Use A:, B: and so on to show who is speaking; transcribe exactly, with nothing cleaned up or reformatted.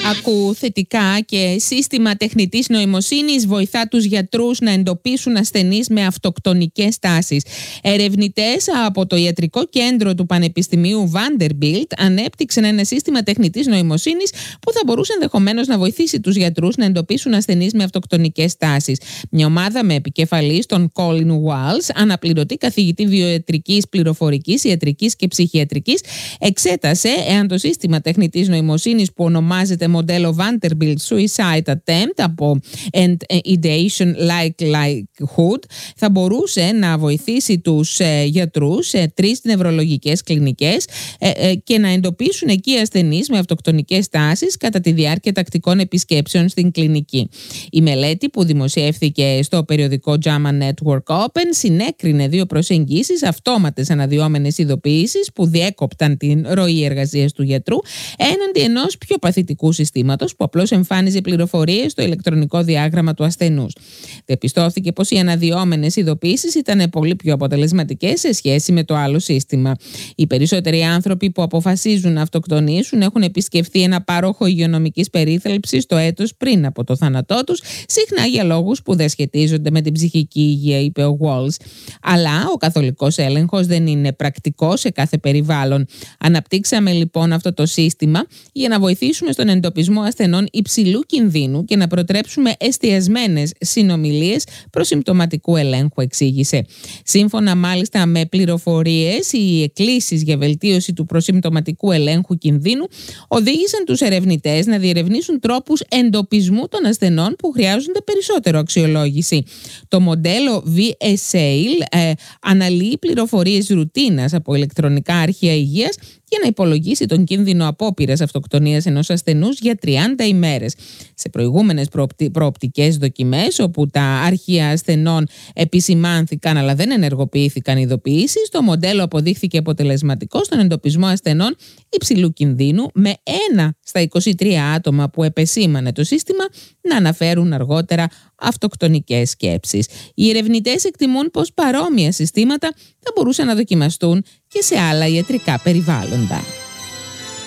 A: Ακού θετικά και σύστημα τεχνητής νοημοσύνης βοηθά τους γιατρούς να εντοπίσουν ασθενείς με αυτοκτονικές τάσεις. Ερευνητές από το Ιατρικό Κέντρο του Πανεπιστημίου Vanderbilt ανέπτυξαν ένα σύστημα τεχνητής νοημοσύνης που θα μπορούσε ενδεχομένως να βοηθήσει τους γιατρούς να εντοπίσουν ασθενείς με αυτοκτονικές τάσεις. Μια ομάδα με επικεφαλής τον Colin Walsh, αναπληρωτή καθηγητή βιοιατρικής, πληροφορικής, ιατρικής και ψυχιατρικής, εξέτασε εάν το σύστημα τεχνητής νοημοσύνης που ονομάζεται μοντέλο Vanderbilt Suicide Attempt από and Ideation Likelihood θα μπορούσε να βοηθήσει τους ε, γιατρούς σε τρεις νευρολογικές κλινικές ε, ε, και να εντοπίσουν εκεί ασθενείς με αυτοκτονικές τάσεις κατά τη διάρκεια τακτικών επισκέψεων στην κλινική. Η μελέτη που δημοσιεύθηκε στο περιοδικό JAMA Network Open συνέκρινε δύο προσεγγίσεις, αυτόματες αναδυόμενες ειδοποιήσεις που διέκοπταν την ροή εργασίας του γιατρού έναντι ενός πιο παθητικού συστήματος που απλώς εμφάνιζε πληροφορίες στο ηλεκτρονικό διάγραμμα του ασθενούς. Διαπιστώθηκε πως οι αναδυόμενες ειδοποιήσεις ήταν πολύ πιο αποτελεσματικές σε σχέση με το άλλο σύστημα. Οι περισσότεροι άνθρωποι που αποφασίζουν να αυτοκτονήσουν έχουν επισκεφθεί ένα πάροχο υγειονομικής περίθαλψης το έτος πριν από το θάνατό τους, συχνά για λόγους που δεν σχετίζονται με την ψυχική υγεία, είπε ο Walsh. Αλλά ο καθολικός έλεγχος δεν είναι πρακτικός σε κάθε περιβάλλον. Αναπτύξαμε λοιπόν αυτό το σύστημα για να βοηθήσουμε στον εντοπισμό ασθενών υψηλού κινδύνου και να προτρέψουμε εστιασμένες συνομιλίες προσυμπτωματικού ελέγχου, εξήγησε. Σύμφωνα μάλιστα με πληροφορίες, οι εκκλήσεις για βελτίωση του προσυμπτωματικού ελέγχου κινδύνου οδήγησαν τους ερευνητές να διερευνήσουν τρόπους εντοπισμού των ασθενών που χρειάζονται περισσότερο αξιολόγηση. Το μοντέλο βι ες έι ε, αναλύει πληροφορίες ρουτίνας από ηλεκτρονικά αρχεία υγείας για να υπολογίσει τον κίνδυνο απόπειρας αυτοκτονίας ενός ασθενούς για τριάντα ημέρες. Σε προηγούμενες προοπτι... προοπτικές δοκιμές, όπου τα αρχεία ασθενών επισημάνθηκαν αλλά δεν ενεργοποιήθηκαν ειδοποιήσεις, το μοντέλο αποδείχθηκε αποτελεσματικό στον εντοπισμό ασθενών υψηλού κινδύνου, με ένα στα είκοσι τρία άτομα που επεσήμανε το σύστημα να αναφέρουν αργότερα αυτοκτονικές σκέψεις. Οι ερευνητές εκτιμούν πως παρόμοια συστήματα θα μπορούσαν να δοκιμαστούν και σε άλλα ιατρικά περιβάλλοντα.